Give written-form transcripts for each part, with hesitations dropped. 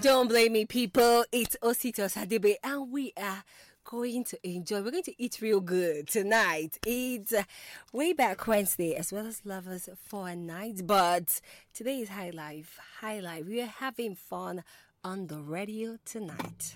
Don't blame me, people. It's Osito Sadebe, and we are going to enjoy. We're going to eat real good tonight. It's way back Wednesday, as well as Lovers for Night. But today is High Life. High Life. We are having fun on the radio tonight.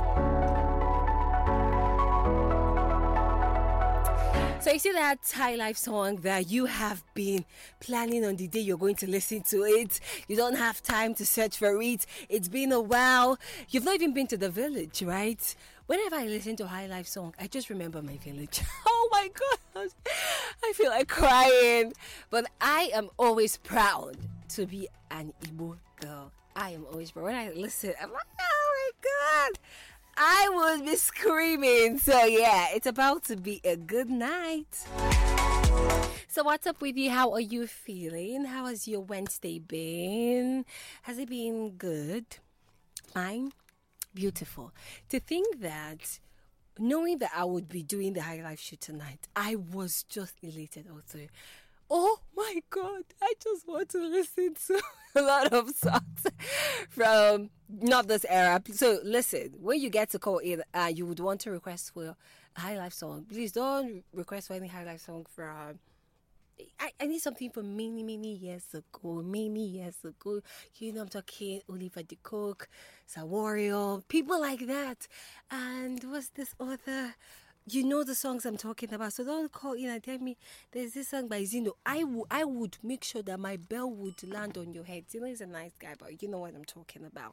So you see that High Life song that you have been planning on the day you're going to listen to it. You don't have time to search for it. It's been a while. You've not even been to the village, right? Whenever I listen to High Life song, I just remember my village. Oh my God. I feel like crying. But I am always proud to be an Igbo girl. I am always proud. When I listen, I'm like, oh my God. I would be screaming. So yeah, it's about to be a good night. So what's up with you? How are you feeling? How has your Wednesday been? Has it been good? Fine? Beautiful. To think that, knowing that I would be doing the High Life shoot tonight, I was just elated also. Oh my God, I just want to listen to a lot of songs from not this era. So listen, when you get to call in, you would want to request for a High Life song. Please don't request for any High Life song from... I need something from many years ago. You know I'm talking Oliver De Cook, Sawario, people like that. And what's this other... You know the songs I'm talking about, so don't call in and tell me there's this song by Zino. I would make sure that my bell would land on your head. Zino is a nice guy, but you know what I'm talking about.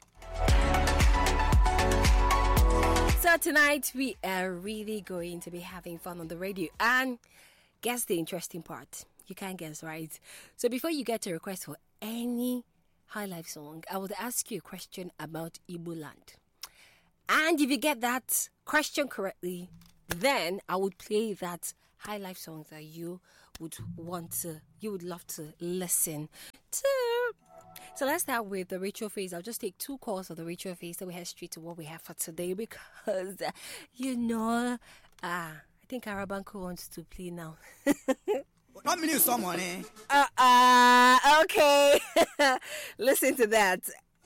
So tonight we are really going to be having fun on the radio. And guess the interesting part. You can't guess, right? So before you get a request for any High Life song, I would ask you a question about Igbo land. And if you get that question correctly, then I would play that High Life song that you would love to listen to. So let's start with the ritual phase. I'll just take 2 calls for the ritual phase, so we head straight to what we have for today because, I think Arabanko wants to play now. Not many someone, Okay. Listen to that.